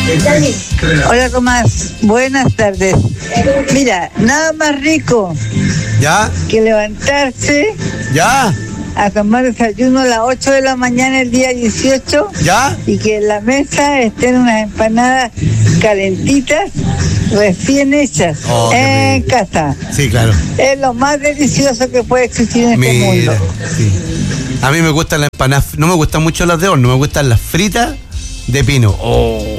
Hola Tomás, buenas tardes. Mira, nada más rico ¿Ya? que levantarse ¿Ya? a tomar desayuno a las 8 de la mañana el día 18 ¿Ya? y que en la mesa estén unas empanadas calentitas, recién hechas, Oh, en casa. Sí, claro. Es lo más delicioso que puede existir en este Mira, mundo. sí. A mí me gustan las empanadas, no me gustan mucho las de horno, me gustan las fritas de pino. Oh.